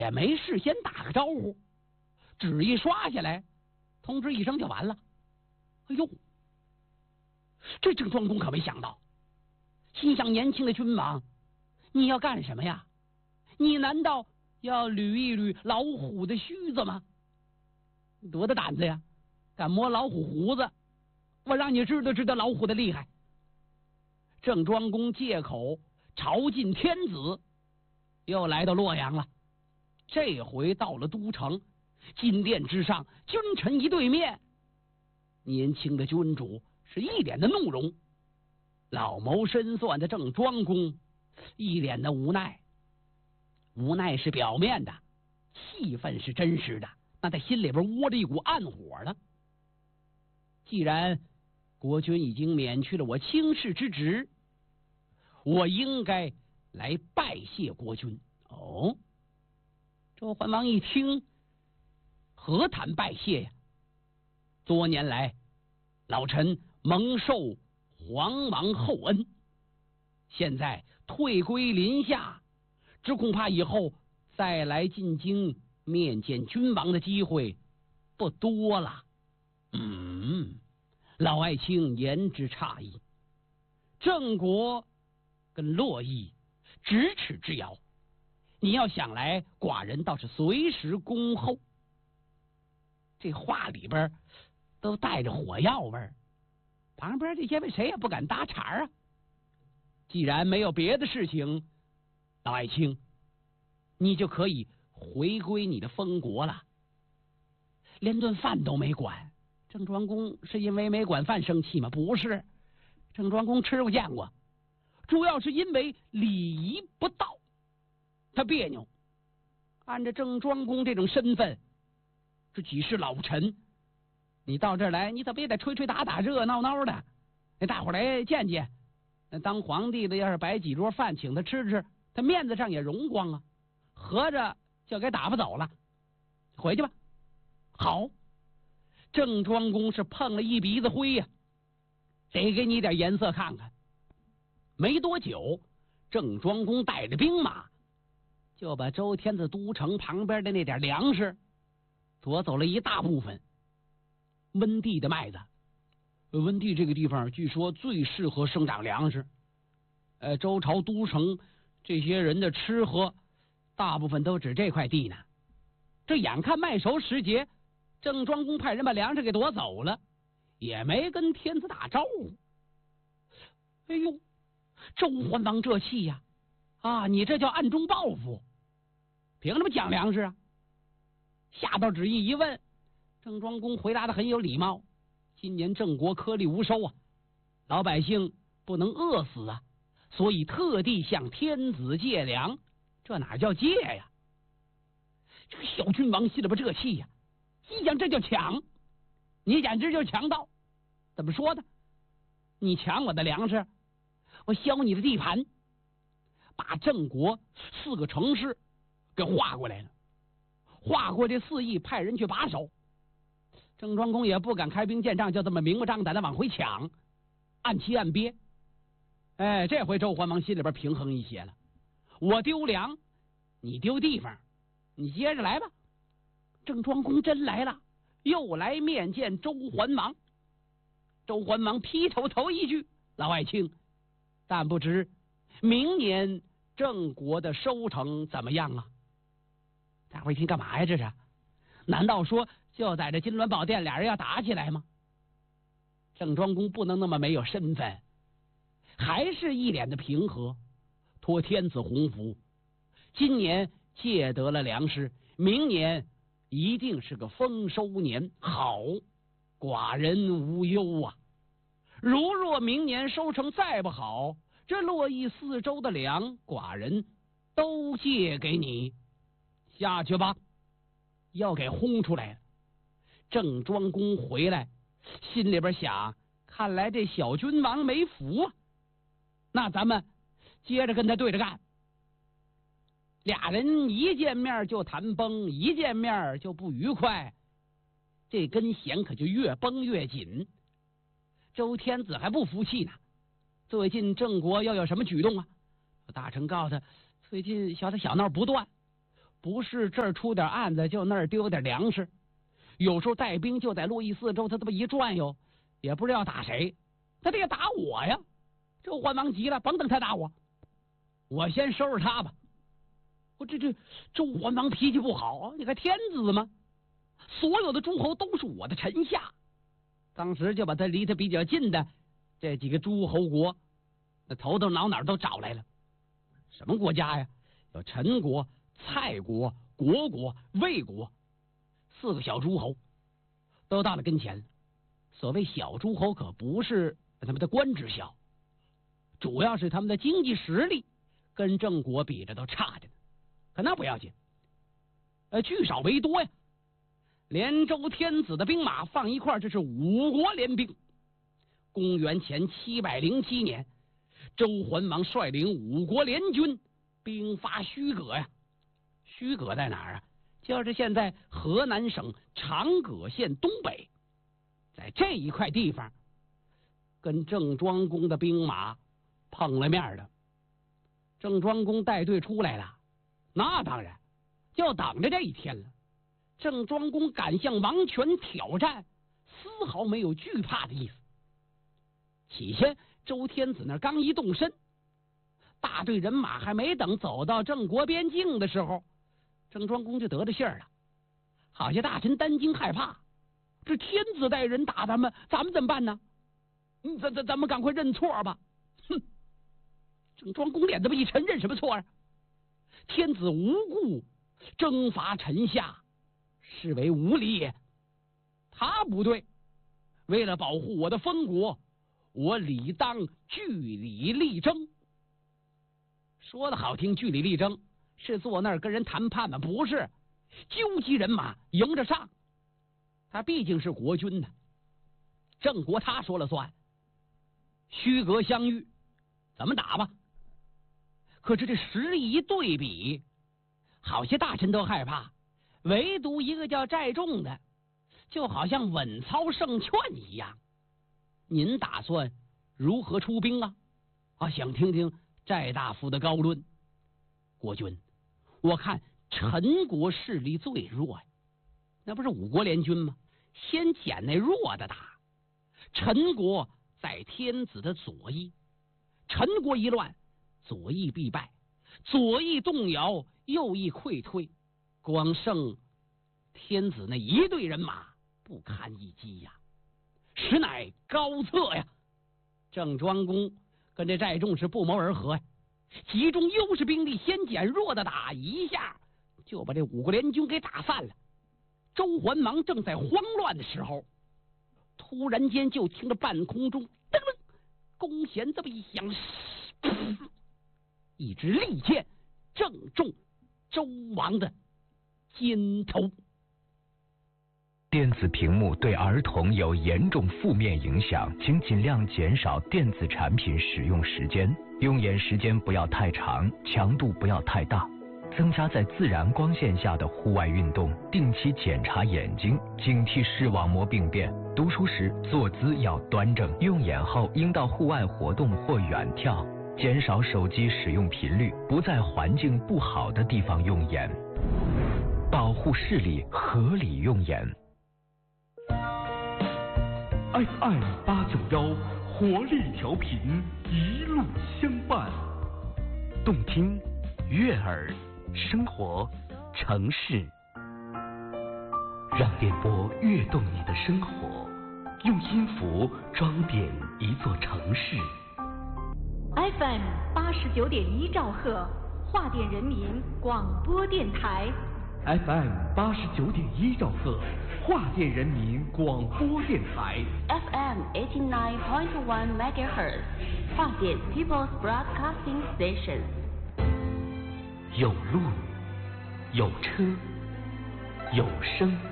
也没事先打个招呼，纸一刷下来，通知一声就完了。哎呦，这郑庄公可没想到，心想年轻的君王，你要干什么呀？你难道要捋一捋老虎的须子吗？多大胆子呀，敢摸老虎胡子，我让你知道知道老虎的厉害。郑庄公借口朝觐天子，又来到洛阳了。这回到了都城，金殿之上，君臣一对面，年轻的君主是一脸的怒容，老谋深算的郑庄公一脸的无奈。无奈是表面的，气愤是真实的，那在心里边窝着一股暗火呢。既然国君已经免去了我卿士之职，我应该来拜谢国君。哦，周桓王一听，何谈拜谢呀？多年来，老臣蒙受皇王厚恩，现在退归临下，只恐怕以后再来进京面见君王的机会不多了。老爱卿言之差矣。郑国跟洛邑咫尺之遥，你要想来，寡人倒是随时恭候。这话里边都带着火药味儿，旁边这些位谁也不敢搭茬啊。既然没有别的事情，老爱卿，你就可以回归你的封国了。连顿饭都没管，郑庄公是因为没管饭生气吗？不是，郑庄公吃过见过，主要是因为礼仪不到，他别扭。按照郑庄公这种身份，这几世老臣，你到这儿来，你怎么也得吹吹打打、热热闹闹的，那大伙来见见。那当皇帝的要是摆几桌饭请他吃吃，他面子上也荣光啊。合着就给打发走了，回去吧。好，郑庄公是碰了一鼻子灰呀，得给你点颜色看看。没多久，郑庄公带着兵马就把周天子都城旁边的那点粮食夺走了一大部分。温地的麦子，温地这个地方据说最适合生长粮食。周朝都城这些人的吃喝大部分都指这块地呢。这眼看麦熟时节，郑庄公派人把粮食给夺走了，也没跟天子打招呼。哎呦，周桓王这气呀！你这叫暗中报复，凭什么抢粮食啊？下道旨意一问，郑庄公回答的很有礼貌：今年郑国颗粒无收啊，老百姓不能饿死啊，所以特地向天子借粮。这哪叫借呀？这个小君王心里边这气呀，一想这叫抢，你简直就是强盗。怎么说呢？你抢我的粮食，我削你的地盘，把郑国4个城市给划过来了，划过这4邑，派人去把守。郑庄公也不敢开兵见仗，就这么明目张胆的往回抢，暗期暗憋。这回周桓王心里边平衡一些了，我丢粮，你丢地方，你接着来吧。郑庄公真来了，又来面见周桓王。周桓王劈头一句：老爱卿，但不知明年郑国的收成怎么样啊？大伙一听干嘛呀？这是难道说就在这金銮宝殿俩人要打起来吗？郑庄公不能那么没有身份，还是一脸的平和，托天子洪福，今年借得了粮食，明年一定是个丰收年，好，寡人无忧啊。如若明年收成再不好，这洛邑4州的粮，寡人都借给你，下去吧。要给轰出来了。郑庄公回来，心里边想，看来这小君王没福啊，那咱们接着跟他对着干。俩人一见面就谈崩，一见面就不愉快，这根弦可就越绷越紧。周天子还不服气呢，最近郑国要有什么举动啊？大臣告诉他，最近小打小闹不断， 不是这儿出点案子就那儿丢点粮食，有时候带兵就在洛邑四周，他这么一转悠，也不知道要打谁，他得打我呀！周桓王急了，甭等他打我，我先收拾他吧。我这周桓王脾气不好，你看天子嘛，所有的诸侯都是我的臣下，当时就把他离他比较近的这几个诸侯国，那头头脑脑都找来了。什么国家呀？有陈国、蔡国、国国、魏国4个小诸侯，都到了跟前了。所谓小诸侯，可不是他们的官职小，主要是他们的经济实力跟郑国比着都差着呢。可那不要紧，聚少为多呀。连周天子的兵马放一块，这是5国联兵。公元前707年，周桓王率领5国联军兵发虚葛呀。虚葛在哪儿啊？就是现在河南省长葛县东北，在这一块地方跟郑庄公的兵马碰了面了。郑庄公带队出来了，那当然就等着这一天了。郑庄公敢向王权挑战，丝毫没有惧怕的意思。起先周天子那刚一动身，大队人马还没等走到郑国边境的时候，郑庄公就得着信儿了。好些大臣担惊害怕，这天子带人打咱们怎么办呢？咱们赶快认错吧！哼！郑庄公脸这么一沉，认什么错啊？天子无故征伐臣下，是为无礼也。他不对，为了保护我的封国，我理当据理力争。说的好听，据理力争是坐那儿跟人谈判吗？不是，纠集人马迎着上。他毕竟是国君呢，郑国他说了算。虚葛相遇，怎么打吧？可是这实力一对比，好些大臣都害怕，唯独一个叫寨仲的，就好像稳操胜券一样。您打算如何出兵啊？想听听寨大夫的高论。国君，我看陈国势力最弱呀，那不是5国联军吗？先捡那弱的打。陈国在天子的左翼，陈国一乱，左翼必败，左翼动摇，右翼溃退，光剩天子那一队人马不堪一击呀，实乃高策呀。郑庄公跟这寨仲是不谋而合呀，集中优势兵力，先捡弱的打，一下就把这5国联军给打散了。周桓王正在慌乱的时候，突然间就听着半空中噔噔弓弦这么一响，一支利箭正中周王的肩头。 电子屏幕对儿童有严重负面影响，请尽量减少电子产品使用时间，用眼时间不要太长，强度不要太大，增加在自然光线下的户外运动，定期检查眼睛，警惕视网膜病变。读书时坐姿要端正，用眼后应到户外活动或远眺，减少手机使用频率，不在环境不好的地方用眼，保护视力，合理用眼。 FM 891活力调频，一路相伴， 动听、悦耳、生活、城市，让电波跃动你的生活，用音符装点一座城市。 FM 89.1兆赫，华电人民广播电台。 FM 89.1兆赫，华电人民广播电台。 FM 89.1 MHz， 华电 People's Broadcasting Station。 有路，有车，有声。